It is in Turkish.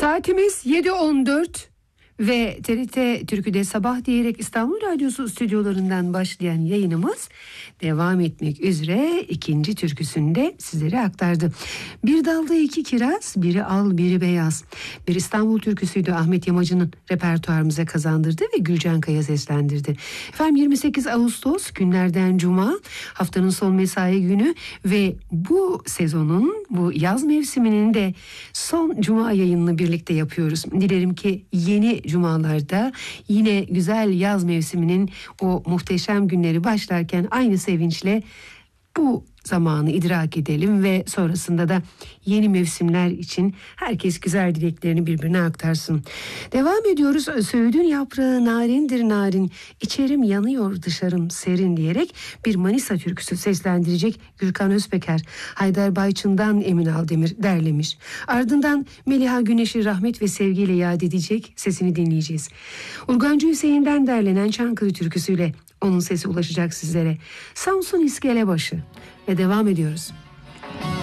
Saatimiz 7.14 ve TRT Türkü'de Sabah diyerek İstanbul Radyosu stüdyolarından başlayan yayınımız devam etmek üzere ikinci türküsünde sizlere aktardı. Bir dalda iki kiraz, biri al biri beyaz. Bir İstanbul türküsüydü, Ahmet Yamacı'nın repertuarımıza kazandırdı ve Gülcan Kaya seslendirdi. Efendim 28 Ağustos günlerden Cuma, haftanın son mesai günü ve bu sezonun, bu yaz mevsiminin de son Cuma yayınını birlikte yapıyoruz. Dilerim ki yeni cumalarda yine güzel yaz mevsiminin o muhteşem günleri başlarken aynı sevinçle bu zamanı idrak edelim ve sonrasında da yeni mevsimler için herkes güzel dileklerini birbirine aktarsın. Devam ediyoruz. Söğüdün yaprağı narindir narin, içerim yanıyor dışarım serin diyerek bir Manisa türküsü seslendirecek Gürkan Özpeker. Haydar Bayçın'dan Emin Aldemir derlemiş. Ardından Meliha Güneş'i rahmet ve sevgiyle yad edecek, sesini dinleyeceğiz. Urgancı Hüseyin'den derlenen Çankırı türküsüyle onun sesi ulaşacak sizlere. Samsun İskelebaşı ve devam ediyoruz.